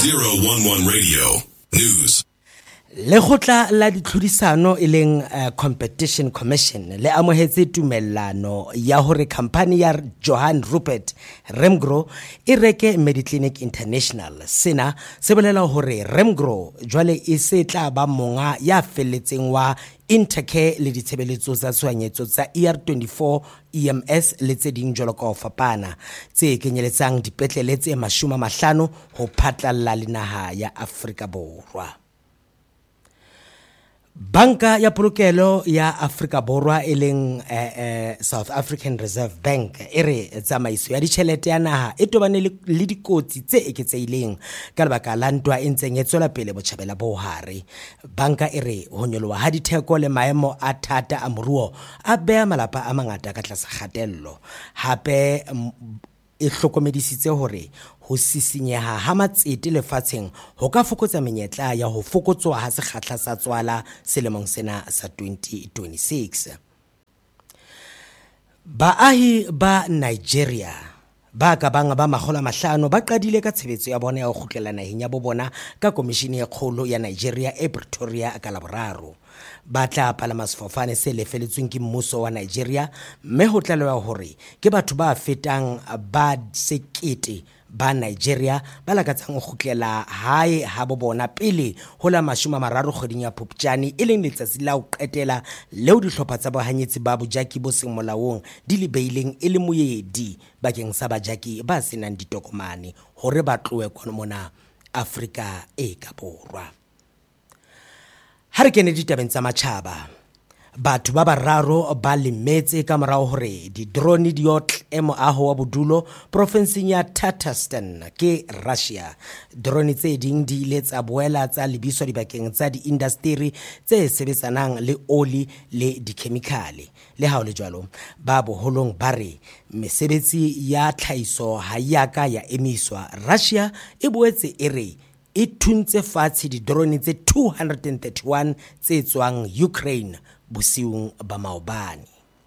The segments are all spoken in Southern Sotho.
011 Radio News. Lekgotla la ditlhodisano e leng Competition Commission le amohetse tumellano ya hore khampani ya Johan Rupert Remgro e reke Mediclinic International. Sena se bolela hore Remgro jwale e se tla ba monga ya felletseng wa Intercare le ditshebeletso tsa tshohanyetso tsa ER24 EMS le tse ding jwalo ka ho fapana tse kenyeletsang dipetlele tse 50 ho phatlalla le naha ya Afrika Borwa. Banka ya polokelo ya Afrika Borwa e leng South African Reserve Bank e re tsamaiso ya ditjhelete ya naha e tobane le dikotsi tse eketsehileng ka lebaka la ntwa e ntseng e tswela pele botjhabela bo hare. Banka e re ho nyoloha ha ditheko le maemo a thata a moruo a beha malapa a mangata ka tlasa kgatello. Hape e hlokomedisitse hore ho sisinyeha ha matsete lefatsheng ho ka fokotsa menyetla ya ho fokotswa ha sekgahla sa tswala selemong sena sa 2026. Baahi ba Nigeria ba ka bang ba 500 ba qadile ka tshebetso ya bona ya ho kgutlela naheng ya bona ka komishini ya kgolo ya Nigeria e Pretoria ka Laboraro. Ba tla palama sefofane se lefeletsweng ke mmuso wa Nigeria, mme ho tlalewa hore ke batho ba fetang ba 1,000 ba Nigeria ba lakatsang ho kgutlela hae ha bona pele ho la 30 kgweding ya Phupjane e leng letsatsi la ho qetela leo dihlopha tsa bohanyetsi ba bojaki bo seng molaong di lebeileng e le moedi bakeng sa bajaki ba senang ditokomane hore ba tlohe mona Afrika e ka Borwa. Ha re kene ditabeng tsa matjhaba, batho ba bararo ba lemetse ka morao hore di-drone di otle moaho wa bodulo provinseng ya Tatarstan ke Russia. Drone tse ding di ile tsa boela tsa lebiswa dibakeng tsa di-industry tse sebetsanang le oli le dikhemikhale. Le ha ho le jwalo, ba boholong ba re mesebetsi ya tlhahiso ha ya ka ya emiswa. Russia e boetse e re e thuntse fatshe di-drone tse 231 tse tswang Ukraine bosiung ba maobane.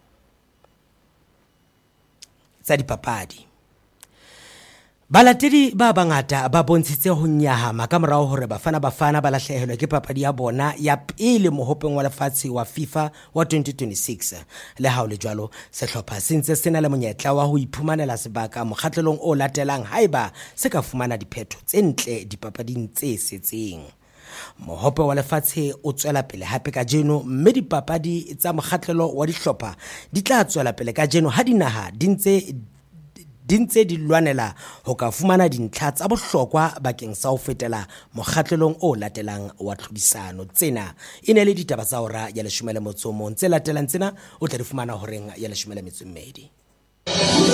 Tsa dipapadi, balatedi ba bangata ba bontshitse ho nyahama ka morao hore bafana ba lahlehelwa ke papadi ya bona ya pele mohopeng wa lefatshe wa FIFA wa 2026. Le ha ho le jwalo, sehlopha se ntse se na le monyetla wa ho iphumanela sebaka mokgahlelong o latelang haeba se ka fumana diphetho tse ntle dipapading tse setseng. Mohope wa lefatshe o tswela pele hape ka jeno, mme dipapadi tsa mokgahlelo wa dihlopha di tla tswela pele ka jeno ha dinaha di ntse di lwanela ho ka fumana dintlha tsa bohlokwa bakeng sa ho fetela mokgahlelong o latelang wa tlhodisano. Tsena e ne le ditaba tsa hora ya 11 tse latelang tsena o tla di fumana horeng ya 12.